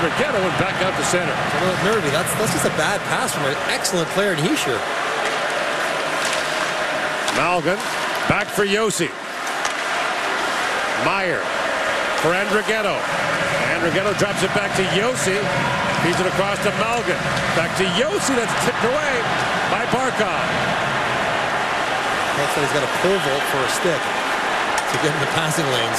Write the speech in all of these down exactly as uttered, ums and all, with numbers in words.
Andrighetto and back out to center. A little nervy. That's, that's just a bad pass from an excellent player in Hischier. Malgin back for Josi. Meyer for Andrighetto. Andrighetto drops it back to Josi. Feeds it across to Malgin. Back to Josi. That's tipped away by Barkov. Looks like he's got a pole vault for a stick to get in the passing lanes.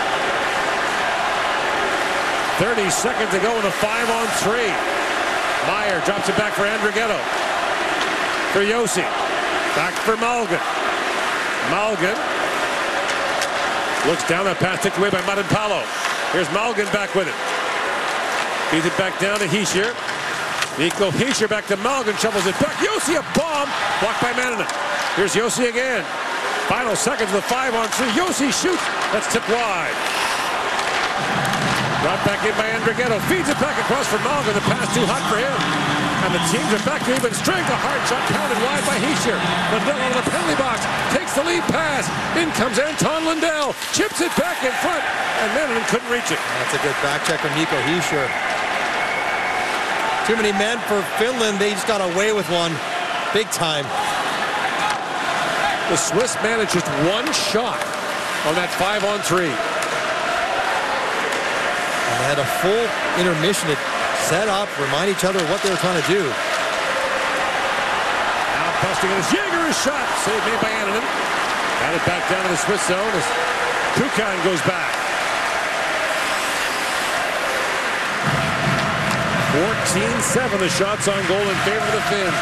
thirty seconds to go in a five on three. Meyer drops it back for Andrighetto. For Josi. Back for Malgin. Malgin looks down. That pass tipped away by Marinpalo. Here's Malgin back with it. Feeds it back down to Hischier. Nico Hischier back to Malgin. Shovels it back. Josi, a bomb. Blocked by Mannanen. Here's Josi again. Final seconds of the five on three. Josi shoots. That's tipped wide. Brought back in by Andrighetto. Feeds it back across for Malgin. The pass too hot for him. And the teams are back to even strength. A hard shot pounded wide by Hischier. Lundell out of the penalty box. Takes the lead pass. In comes Anton Lundell. Chips it back in front. And Mannanen couldn't reach it. That's a good back check from Nico Hischier. Too many men for Finland. They just got away with one. Big time. The Swiss managed just one shot on that five on three. And they had a full intermission to set up, remind each other what they were trying to do. Now busting it is Jäger's shot. Save made by Annunen. Got it back down to the Swiss zone as Kukan goes back. fourteen seven the shots on goal in favor of the Finns.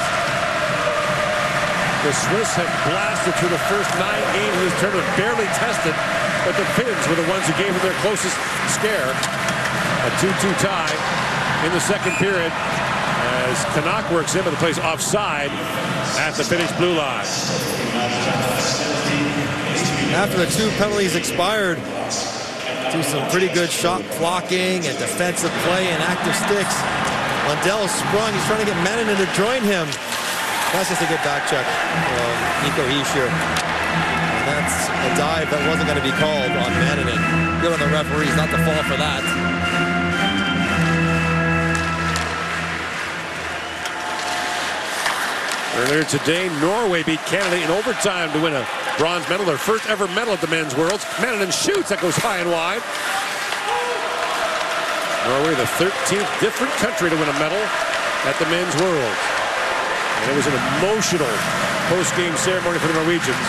The Swiss have blasted through the first nine games of this tournament, barely tested, but the Finns were the ones who gave them their closest scare. A two two tie in the second period as Canuck works in, but the play's offside at the Finnish blue line. After the two penalties expired, do some pretty good shot blocking and defensive play and active sticks. Lundell sprung. He's trying to get Mannanen to join him. That's just a good back check from Nico Hischier. And that's a dive that wasn't going to be called on Mannanen. Good on the referees not to fall for that. Earlier today, Norway beat Canada in overtime to win a bronze medal, their first ever medal at the men's worlds. Mannanen shoots. That goes high and wide. Norway, the thirteenth different country to win a medal at the men's worlds. And it was an emotional post-game ceremony for the Norwegians.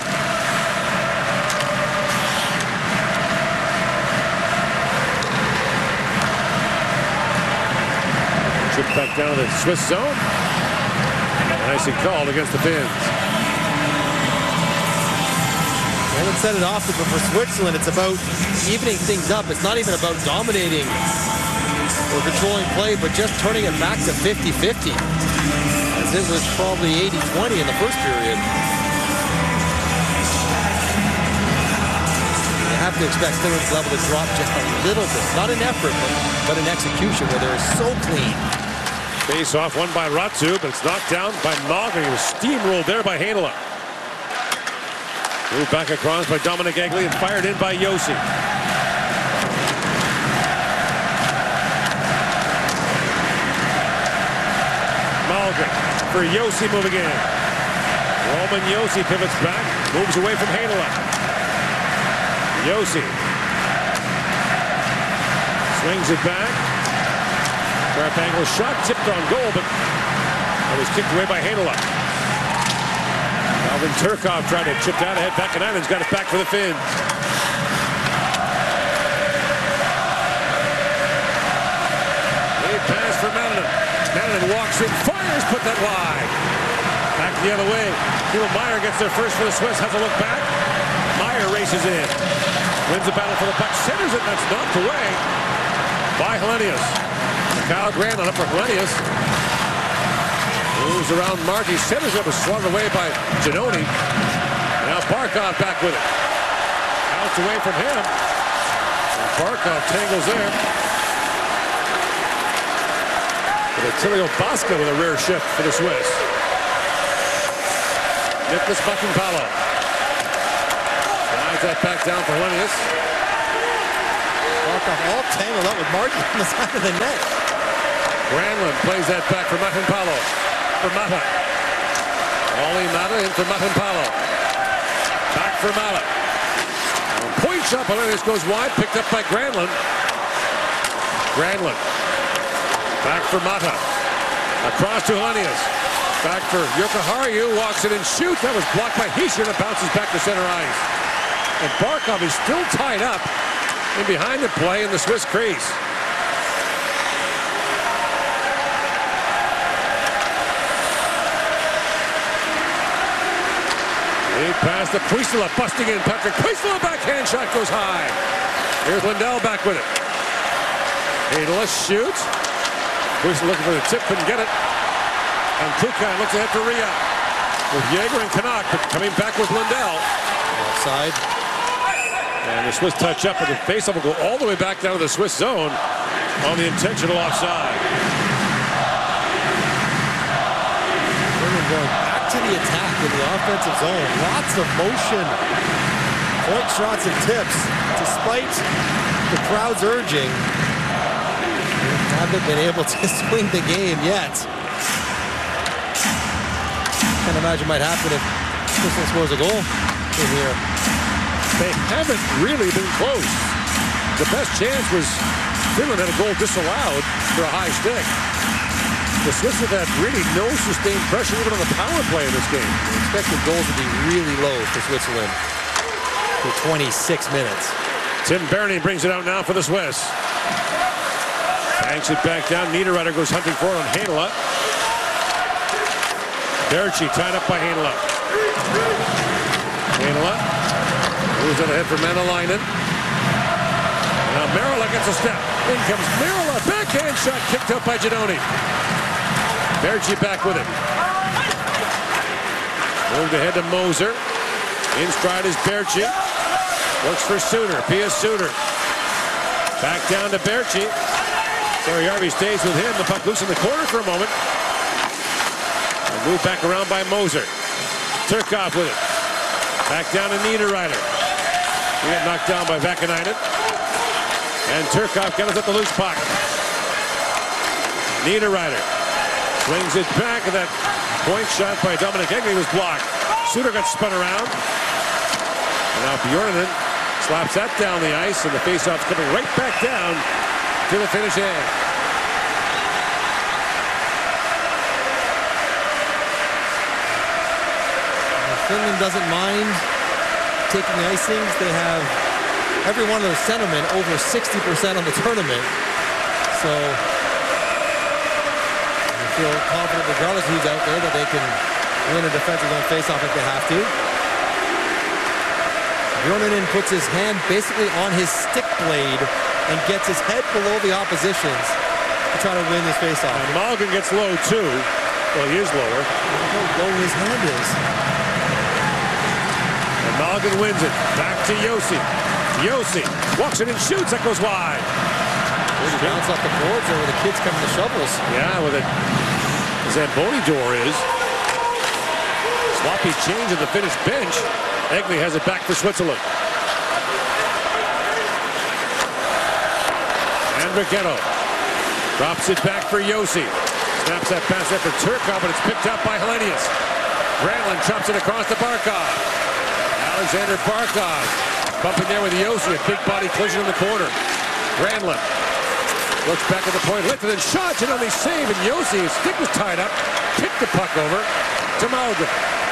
Trip back down to the Swiss zone. Nicely called against the Finns. I haven't said it often, but for Switzerland, it's about evening things up. It's not even about dominating or controlling play, but just turning it back to fifty fifty. As it was probably eighty twenty in the first period. You have to expect Finland's level to drop just a little bit. Not in effort, but, but in execution, where they're so clean. Face off won by Ratsu, but it's knocked down by Malgin. He was steamrolled there by Heinola. Moved back across by Dominic Egli and fired in by Josi. Malgin for Josi moving in. Roman Josi pivots back, moves away from Heinola. Josi swings it back. Sharp angle shot, tipped on goal, but it was kicked away by Heinola. Alvin Turkov tried to chip down ahead. Vakanainen's got it back for the Finns. Great pass for Mannanen. Mannanen walks in, fires, put that wide. Back the other way. Timo Meier gets there first for the Swiss, has a look back. Meier races in. Wins the battle for the puck, centers it, and that's knocked away by Helenius. Kyle Grant on up for Helenius. Moves around Marty, centers it, was swatted away by Giannone. Now Barkov back with it. Bounced away from him. And Barkov tangles there. But Attilio Bosca with a rare shift for the Swiss. Nicholas Makinpalo. Slides that back down for Helenius. Barkov all tangled up with Martin on the side of the net. Granlund plays that back for Matanpalo. For Mata. Olli Mata in for Matanpalo. Back for Mata. Point shot, Hellenius goes wide, picked up by Granlund. Granlund. Back for Mata. Across to Hellenius. Back for Jokiharju, walks it and shoots. That was blocked by Hischier, and it bounces back to center ice. And Barkov is still tied up in behind the play in the Swiss crease. Lead pass to Puistola, busting in. Patrick Puistola, backhand shot goes high. Here's Lindell back with it. Heedless shoots. Puistola looking for the tip, couldn't get it. And Kukan looks ahead for Ria. With Jaeger and Canuck, but coming back with Lindell. Offside. And the Swiss touch up, but the faceoff will go all the way back down to the Swiss zone on the intentional offside. Women going back to the attack in the offensive zone. Lots of motion. Point shots and tips. Despite the crowd's urging, they haven't been able to swing the game yet. Can't imagine what might happen if Switzerland scores a goal in here. They haven't really been close. The best chance was Finland had a goal disallowed for a high stick. The Swiss have had really no sustained pressure even on the power play in this game. The expected goals would be really low for Switzerland for twenty-six minutes. Tim Berni brings it out now for the Swiss. Banks it back down. Niederreiter goes hunting for it on Heinola. Berchi tied up by Heinola. Heinola moves it ahead for Manalainen. Now Merrill gets a step. In comes Merrill. Backhand shot kicked out by Giannoni. Berchi back with it. Moved ahead to Moser. In stride is Berchi. Looks for Suter. Pia Suter. Back down to Berchi. Puljujarvi stays with him. The puck loose in the corner for a moment. And moved back around by Moser. Turkov with it. Back down to Niederreiter. He got knocked down by Vakanainen. And Turkov got us at the loose puck. Niederreiter swings it back, and that point shot by Dominic Eggly was blocked. Suter got spun around. And now Bjornen slaps that down the ice, and the faceoff's coming right back down to the Finnish end. Finland doesn't mind taking the icings. They have every one of their centermen over sixty percent on the tournament. So I feel confident regardless of who's out there that they can win a defensive zone faceoff if they have to. Bjornen puts his hand basically on his stick blade and gets his head below the opposition's to try to win this faceoff. And Malgin gets low too. Well, he is lower. Look how low his hand is. And Malgin wins it. Back to Josi. Josi walks it and shoots. That goes wide. There's a bounce off the boards there where the kids come to the shovels. Yeah, with it. Zamboni door is. Sloppy change at the Finnish bench. Eggly has it back for Switzerland. Andrighetto drops it back for Josi. Snaps that pass there for Turkov, but it's picked up by Hellenius. Granlund chops it across to Barkov. Alexander Barkov bumping there with Josi. A big body collision in the corner. Granlund looks back at the point, lifted and shot. Giannoni save, and Josi, his stick was tied up, kicked the puck over to Malgin.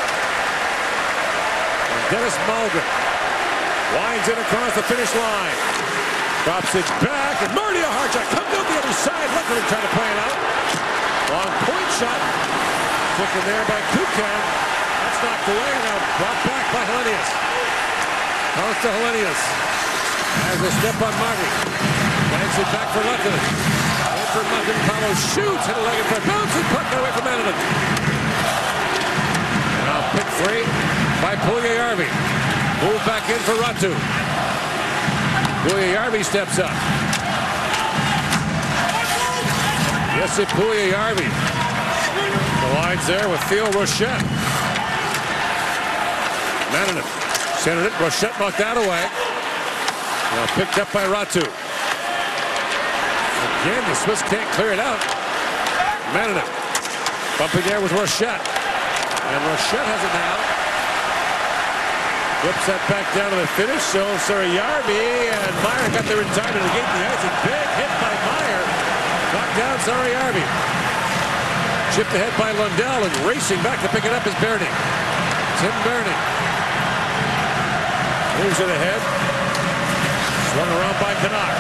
And Dennis Malgin winds it across the finish line. Drops it back, and Marty Harchuk comes out the other side. Lefferman trying to play it out. Long point shot. Taken there by Kukan. That's knocked away, now brought back by Hellenius. Comes to Hellenius. Has a step on Marty. Banks it back for Lefferman. In for Muffin. Paulo shoots. Hit a leg in front. Bouncing puck away from Manneman. Now pick three by Puljujarvi. Move back in for Ratu. Puljujarvi steps up. Jesse Puljujarvi. The lines there with Theo Rochette. Manneman centered it. Rochette knocked that away. Now picked up by Ratu. Again, the Swiss can't clear it out. Manina bumping there with Rochette. And Rochette has it now. Whips that back down to the finish. So Sariarbi and Meyer got there in time to negate the icing. Big hit by Meyer. Knocked down Sariarbi. Chipped ahead by Lundell, and racing back to pick it up is Bernie. Tim Bernie. Moves it ahead. Swung around by Canuck.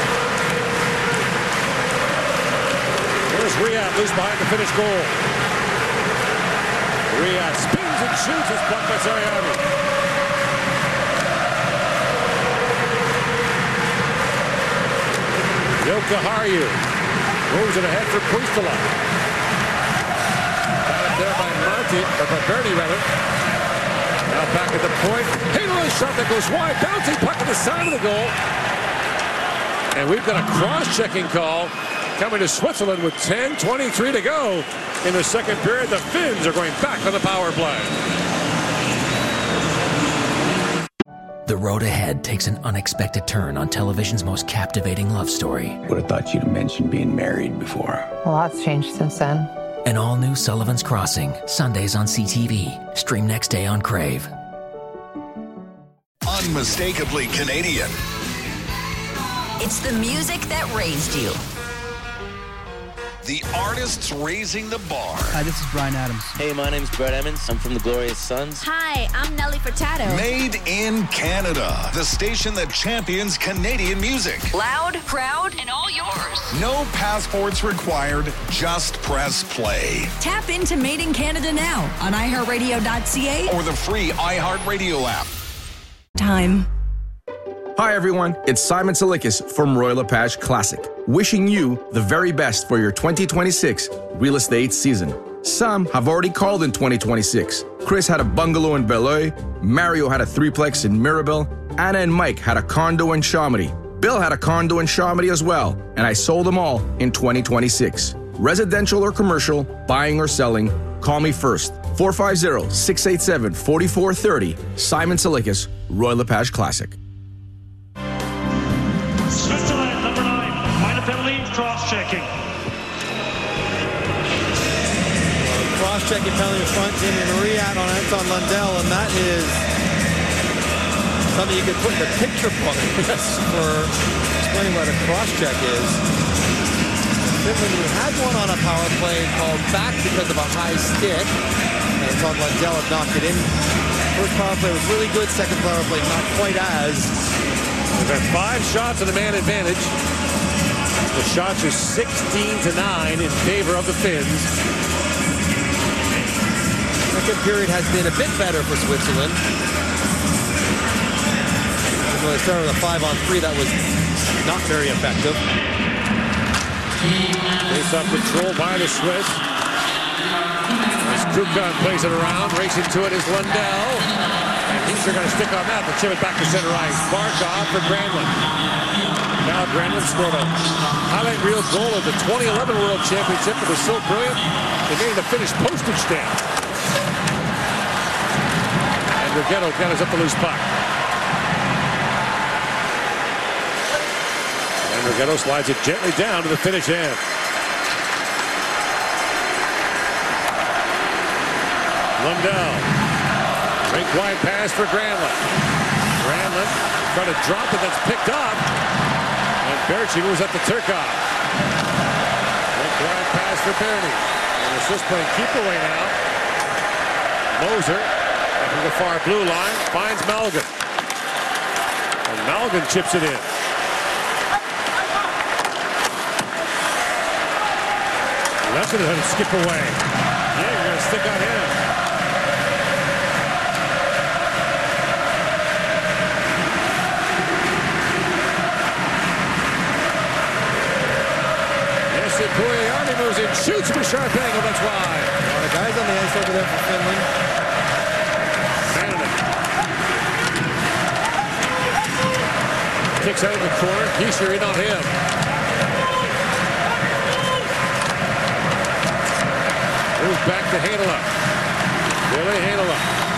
There's Riyad loose behind the finish goal. Riyad spins and shoots. It's blocked by Sariarbi. Jokiharju moves it ahead for Puistola. Got it there by Marty, or by Bernie rather. Now back at the point. Hadel's shot that goes wide. Bouncing puck at the side of the goal. And we've got a cross-checking call coming to Switzerland with ten twenty-three to go in the second period. The Finns are going back on the power play. The road ahead takes an unexpected turn on television's most captivating love story. Would have thought you'd have mentioned being married before. A lot's changed since then. An all-new Sullivan's Crossing, Sundays on C T V. Stream next day on Crave. Unmistakably Canadian. It's the music that raised you. The artists raising the bar. Hi, this is Bryan Adams. Hey, my name's Brett Emmons. I'm from the Glorious Sons. Hi, I'm Nelly Furtado. Made in Canada. The station that champions Canadian music. Loud, proud, and all yours. No passports required. Just press play. Tap into Made in Canada now on i heart radio dot c a Or the free iHeartRadio app. Time. Hi everyone, it's Simon Salikis from Royal LePage Classic, wishing you the very best for your twenty twenty-six real estate season. Some have already called in twenty twenty-six. Chris had a bungalow in Beloeil, Mario had a threeplex in Mirabel, Anna and Mike had a condo in Chamonix, Bill had a condo in Chamonix as well, and I sold them all in twenty twenty-six. Residential or commercial, buying or selling, call me first. four five zero, six eight seven, four four three zero. Simon Salikis, Royal LePage Classic. Switzerland, number nine, minor penalty, cross-checking. Well, cross-checking penalty in front, Damien Riyad on Anton Lundell, and that is something you could put in the picture book for explaining what a cross-check is. Finland, who had one on a power play called back because of a high stick, and Anton Lundell had knocked it in. First power play was really good, second power play not quite as. We've got five shots and a man advantage. The shots are sixteen to nine in favor of the Finns. Second period has been a bit better for Switzerland. Even though they started with a five on three, that was not very effective. Face-off control by the Swiss. As Kukan plays it around, racing to it is Lundell. He's going to stick on that, but chip it back to center ice. Barkov for Granlund. Now Granlund scored a highlight reel goal at the twenty eleven World Championship. It was so brilliant, they made it a finished postage stamp. And Rigetto gathers up the loose puck. And Rigetto slides it gently down to the finish end. Lundell. Rink wide pass for Granlund. Granlund trying to drop it, that's picked up. And Berchi moves up to Turkov. Rink wide pass for Bernie. And the Swiss playing keep away now. Moser from the far blue line finds Malgin. And Malgin chips it in. That's going to skip away. Yeah, you're going to stick on him. Pugliarvi moves in, shoots from a sharp angle, that's why. A lot of guys on the ice over there for Finland. Manning. Kicks out of the corner, Kieser in on him. Moves back to Heinola. Billy Heinola.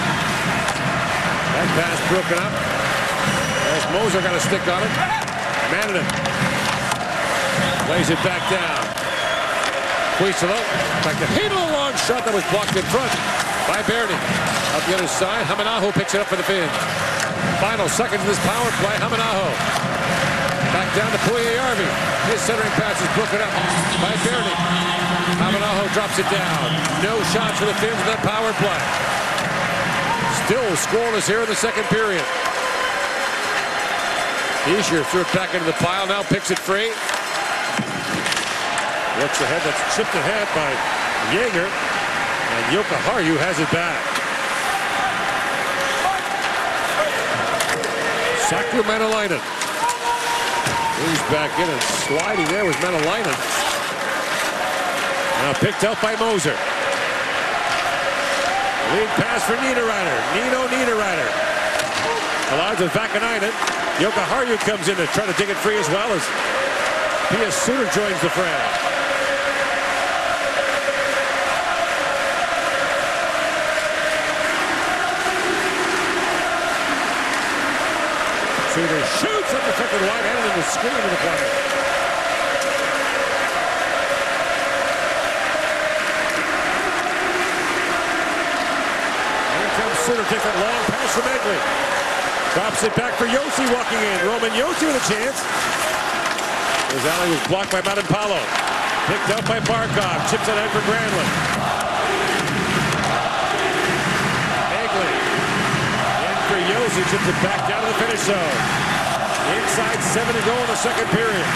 That pass broken up. As Moser got a stick on it. Manning. Lays it back down. Huitzilow back to Hedl, a long shot that was blocked in front by Bernie. Up the other side, Hamanaho picks it up for the Finns. Final seconds of this power play, Hamanaho. Back down to Puljujärvi. His centering pass is broken up by Bernie. Hamanaho drops it down. No shots for the Finns in that power play. Still scoreless here in the second period. Hischier threw it back into the pile, now picks it free. Looks ahead, that's chipped ahead by Jaeger. And Jokiharju has it back. Saku Manalainen. He's back in and sliding there with Manalainen. Now picked up by Moser. Lead pass for Niederreiter. Nino Niederreiter. Allows it back to Vaakanainen. Jokiharju comes in to try to dig it free as well as P S Suter joins the fray. Suter shoots up the second wide and into the screen of the play. Here comes Suter, takes that long pass from Egley. Drops it back for Josi walking in. Roman Josi with a chance. His alley was blocked by Madanpalo. Picked up by Barkov. Chips it out for Granlund. Egley. In for Josi. Chips it back down to the finish zone. Inside seven to go in the second period.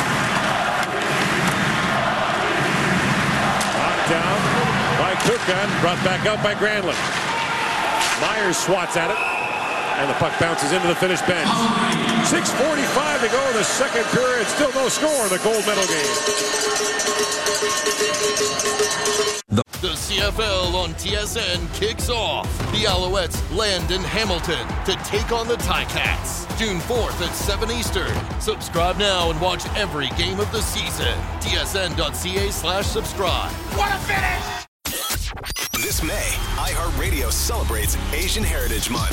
Knocked down by Kukan. Brought back up by Granlund. Myers swats at it. And the puck bounces into the Finnish bench. six forty-five to go in the second period. Still no score in the gold medal game. The C F L on T S N kicks off. The Alouettes land in Hamilton to take on the Ticats. June fourth at seven Eastern. Subscribe now and watch every game of the season. T S N dot C A slash subscribe. What a finish! This May, iHeartRadio celebrates Asian Heritage Month.